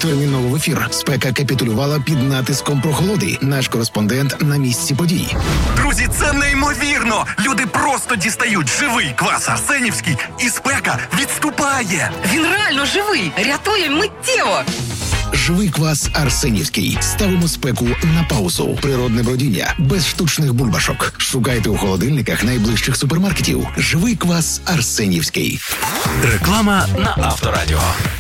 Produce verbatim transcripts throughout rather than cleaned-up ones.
Терміново в ефір. Спека капітулювала під натиском прохолоди. Наш кореспондент на місці подій. Друзі, це неймовірно! Люди просто дістають живий квас арсенівський, і спека відступає. Він реально живий! Рятує миттєво! Живий квас арсенівський. Ставимо спеку на паузу. Природне бродіння. Без штучних бульбашок. Шукайте у холодильниках найближчих супермаркетів. Живий квас арсенівський. Реклама на Авторадіо.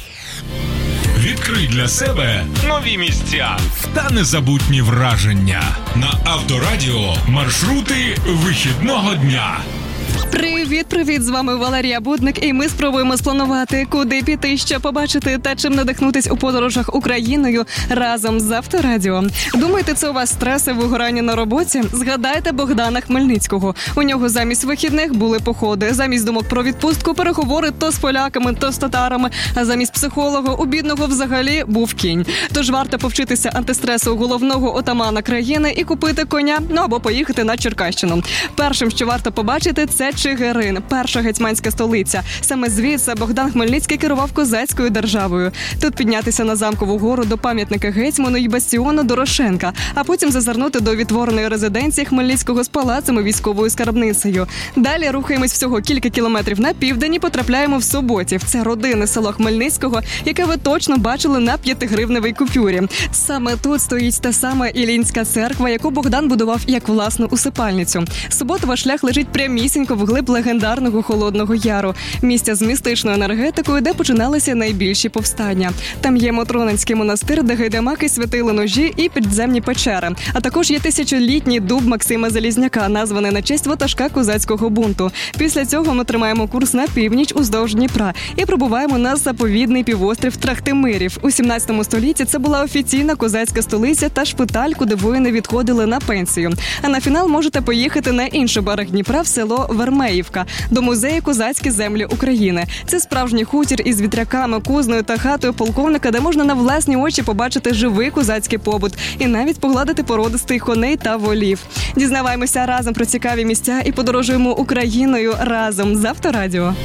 Відкрий для себе нові місця та незабутні враження. На Авторадіо маршрути вихідного дня. Привіт-привіт, з вами Валерія Будник, і ми спробуємо спланувати, куди піти, що побачити та чим надихнутись у подорожах Україною разом з Авторадіо. Думаєте, це у вас стреси, вигорання на роботі? Згадайте Богдана Хмельницького. У нього замість вихідних були походи, замість думок про відпустку переговори то з поляками, то з татарами, а замість психолога у бідного взагалі був кінь. Тож варто повчитися антистресу головного отамана країни і купити коня, ну або поїхати на Черкащину. Першим, що варто побачити, це Чигирин, перша гетьманська столиця. Саме звідси Богдан Хмельницький керував козацькою державою. Тут піднятися на Замкову гору до пам'ятника гетьману і бастіону Дорошенка, а потім зазирнути до відтвореної резиденції Хмельницького з палацем і військовою скарбницею. Далі рухаємось всього кілька кілометрів на південь і потрапляємо в Суботів. Це родинне село Хмельницького, яке ви точно бачили на п'ятигривневій купюрі. Саме тут стоїть та сама Іллінська церква, яку Богдан будував як власну усипальницю. Суботова шлях лежить прямісінько вглиб легендарного Холодного Яру, місця з містичною енергетикою, де починалися найбільші повстання. Там є Мотронинський монастир, де гайдамаки святили ножі і підземні печери. А також є тисячолітній дуб Максима Залізняка, названий на честь ватажка козацького бунту. Після цього ми тримаємо курс на північ уздовж Дніпра і прибуваємо на заповідний півострів Трахтимирів. У сімнадцятому столітті це була офіційна козацька столиця та шпиталь, куди воїни відходили на пенсію. А на фінал можете поїхати на інший берег Дніпра в село Вермеївка, до музею «Козацькі землі України». Це справжній хутір із вітряками, кузнею та хатою полковника, де можна на власні очі побачити живий козацький побут і навіть погладити породистих коней та волів. Дізнаваємося разом про цікаві місця і подорожуємо Україною разом з Авторадіо.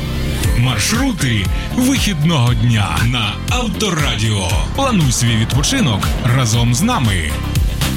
Маршрути вихідного дня на Авторадіо. Плануй свій відпочинок разом з нами.